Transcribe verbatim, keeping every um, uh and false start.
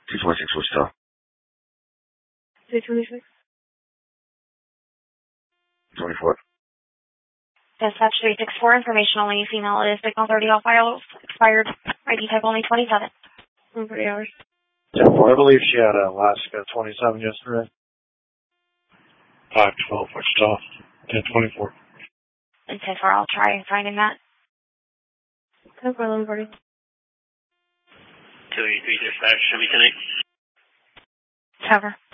two twenty-six Wichita. two twenty-six? twenty-four. Dispatch three six four, information only, female is signal thirty, all files, expired, I D type only twenty-seven. In three hours. ten four, I believe she had Alaska twenty-seven yesterday. five twelve Wichita, ten twenty-four. And ten four, I'll try finding that. No problem, Gordy. two eighty-three dispatch, show me ten eight. Cover.